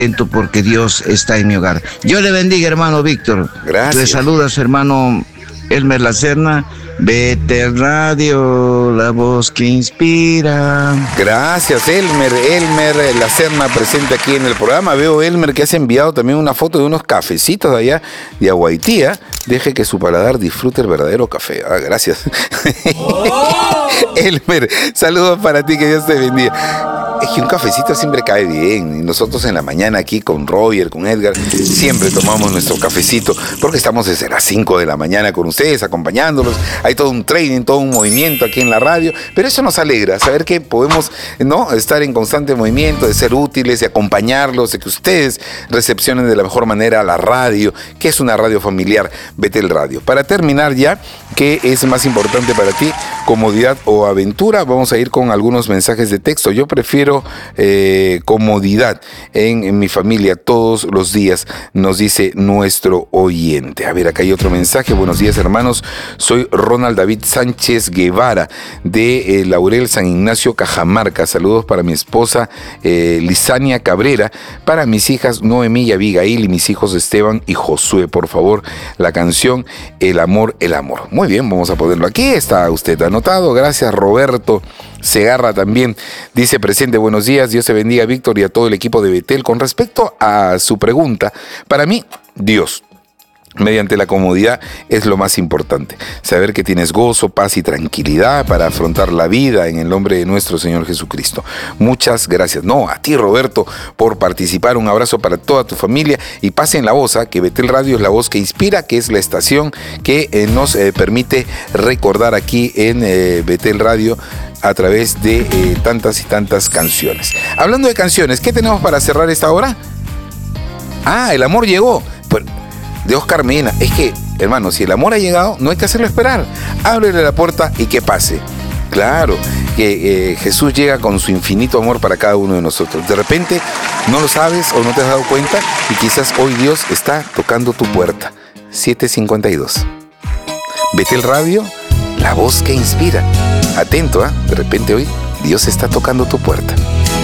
porque Dios está en mi hogar. Dios le bendiga, hermano Víctor. Gracias. Le saluda a su hermano Elmer Lacerna. Betel Radio, la voz que inspira. Gracias, Elmer. Elmer Lacerna presente aquí en el programa. Veo, Elmer, que has enviado también una foto de unos cafecitos de allá de Aguaitía. Deje que su paladar disfrute el verdadero café. Gracias. Oh. Elmer, saludos para ti, que Dios te bendiga. Es que un cafecito siempre cae bien. Y nosotros en la mañana aquí con Roger, con Edgar, siempre tomamos nuestro cafecito porque estamos desde las 5 de la mañana con ustedes, acompañándolos. Hay todo un training, todo un movimiento aquí en la radio. Pero eso nos alegra, saber que podemos, ¿no?, estar en constante movimiento, de ser útiles, de acompañarlos, de que ustedes recepcionen de la mejor manera la radio, que es una radio familiar, Betel Radio. Para terminar ya, ¿qué es más importante para ti? ¿Comodidad o aventura? Vamos a ir con algunos mensajes de texto. Yo prefiero comodidad en mi familia todos los días, nos dice nuestro oyente. A ver, acá hay otro mensaje. Buenos días, hermanos. Soy Ronald David Sánchez Guevara de Laurel San Ignacio, Cajamarca. Saludos para mi esposa Lisania Cabrera, para mis hijas Noemí y Abigail y mis hijos Esteban y Josué. Por favor, la canción El amor, el amor. Muy bien, vamos a ponerlo aquí. Está usted anotado. Gracias, Roberto Segarra también dice presente. Buenos días, Dios te bendiga, Víctor, y a todo el equipo de Betel. Con respecto a su pregunta, para mí, Dios, mediante la comodidad, es lo más importante. Saber que tienes gozo, paz y tranquilidad para afrontar la vida en el nombre de nuestro Señor Jesucristo. Muchas gracias. No, a ti, Roberto, por participar. Un abrazo para toda tu familia y pasen la voz, que Betel Radio es la voz que inspira, que es la estación que nos permite recordar aquí en Betel Radio a través de tantas y tantas canciones. Hablando de canciones, ¿qué tenemos para cerrar esta hora? El amor llegó. De Oscar Medina. Es que, hermano, si el amor ha llegado, no hay que hacerlo esperar. Ábrele la puerta y que pase. Claro, que Jesús llega con su infinito amor para cada uno de nosotros. De repente no lo sabes o no te has dado cuenta y quizás hoy Dios está tocando tu puerta. 7:52. Betel Radio, la voz que inspira. Atento, de repente hoy Dios está tocando tu puerta.